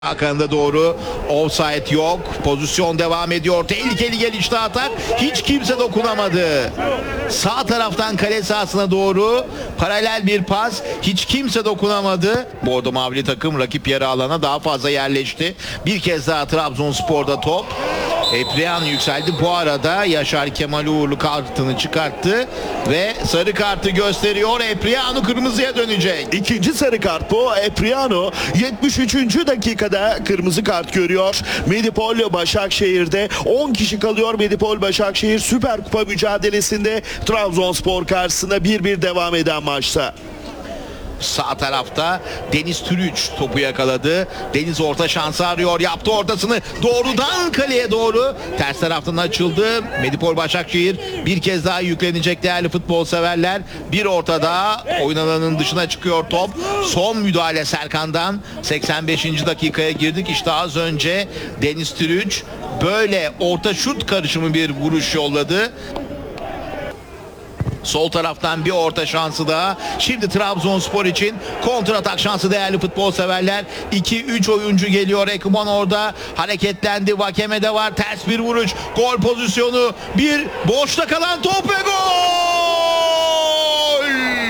Hakan'a doğru offside yok. Pozisyon devam ediyor. Tehlikeli gelişti atak. Hiç kimse dokunamadı. Sağ taraftan kale sahasına doğru paralel bir pas. Hiç kimse dokunamadı. Bordo mavili takım rakip yarı alana daha fazla yerleşti. Bir kez daha Trabzonspor'da top. Epriano yükseldi. Bu arada Yaşar Kemal Uğurlu kartını çıkarttı ve sarı kartı gösteriyor. Epriano kırmızıya dönecek. İkinci sarı kart bu. Epriano 73. dakikada kırmızı kart görüyor. Medipol Başakşehir'de 10 kişi kalıyor. Medipol Başakşehir Süper Kupa mücadelesinde Trabzonspor karşısında 1-1 devam eden maçta. Sağ tarafta Deniz Türüç topu yakaladı. Deniz orta şansı arıyor. Yaptı ortasını. Doğrudan kaleye doğru. Ters taraftan açıldı. Medipol Başakşehir bir kez daha yüklenecek değerli futbol severler. Bir orta daha. Oyun alanının dışına çıkıyor top. Son müdahale Serkan'dan. 85. dakikaya girdik. İşte az önce Deniz Türüç böyle orta şut karışımı bir vuruş yolladı. Sol taraftan bir orta şansı daha. Şimdi Trabzonspor için kontratak şansı değerli futbol severler. 2-3 oyuncu geliyor. Ekuban orada hareketlendi. Vakeme de var. Ters bir vuruş. Gol pozisyonu. Bir boşta kalan top ve gol!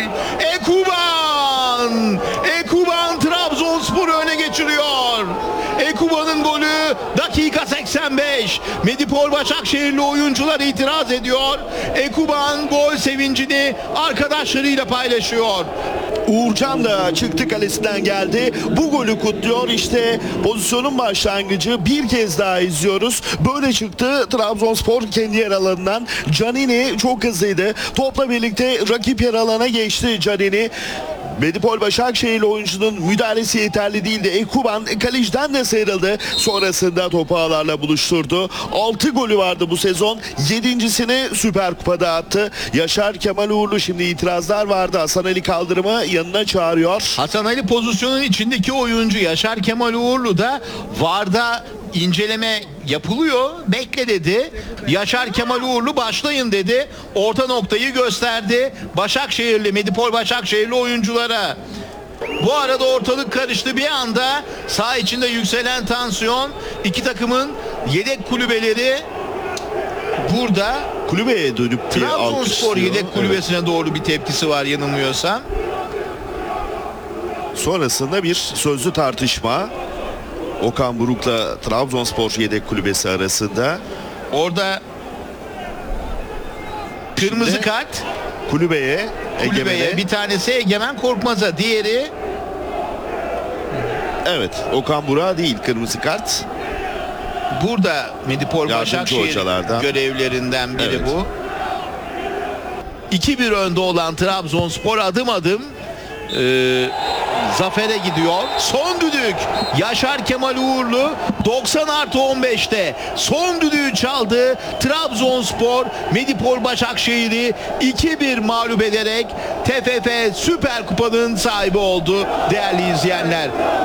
Ekuban! Ekuban Trabzonspor'u öne geçiriyor. Ekuban'ın golü dakika 85. Medipol Başakşehirli oyuncular itiraz ediyor. Ekuban gol sevincini arkadaşlarıyla paylaşıyor. Uğurcan da çıktı kalesinden geldi. Bu golü kutluyor. İşte pozisyonun başlangıcı bir kez daha izliyoruz. Böyle çıktı Trabzonspor kendi yer alanından. Canini çok hızlıydı. Topla birlikte rakip yer alana geçti Canini. Medipol Başakşehirli oyuncunun müdahalesi yeterli değildi. Ekuban kaleciden de sıyrıldı. Sonrasında topu ağlarla buluşturdu. 6 golü vardı bu sezon. 7.sini Süper Kupa'da attı. Yaşar Kemal Uğurlu şimdi itirazlar vardı. Hasan Ali Kaldırım'ı yanına çağırıyor. Hasan Ali pozisyonun içindeki oyuncu Yaşar Kemal Uğurlu da VAR'da inceleme yapılıyor. Bekle dedi. Yaşar Kemal Uğurlu başlayın dedi. Orta noktayı gösterdi. Başakşehirli, Medipol Başakşehirli oyunculara. Bu arada ortalık karıştı bir anda. Saha içinde yükselen tansiyon. İki takımın yedek kulübeleri burada. Kulübeye dönüp diye Trabzonspor alkışlıyor. yedek kulübesine doğru bir tepkisi var yanılmıyorsam. Sonrasında bir sözlü tartışma. Okan Buruk'la Trabzonspor yedek kulübesi arasında. Orada kırmızı Şimdi kart kulübeye Egemen'e. bir tanesi Egemen Korkmaz'a, diğeri Evet, Okan Burak'a değil kırmızı kart. burada Medipol Yardımcı Başakşehir hocalardan. görevlerinden biri Evet. bu. 2-1 önde olan Trabzonspor adım adım zafere gidiyor. Son düdük Yaşar Kemal Uğurlu 90+15'te son düdüğü çaldı. Trabzonspor Medipol Başakşehir'i 2-1 mağlup ederek TFF Süper Kupa'nın sahibi oldu değerli izleyenler.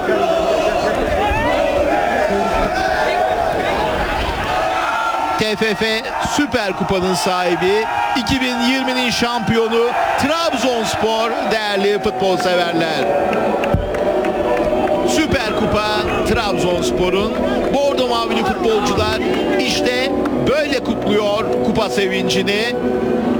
TFF Süper Kupa'nın sahibi, 2020'nin şampiyonu Trabzonspor değerli futbol severler. Süper Kupa Trabzonspor'un. Bordo mavili futbolcular işte böyle kutluyor kupa sevincini.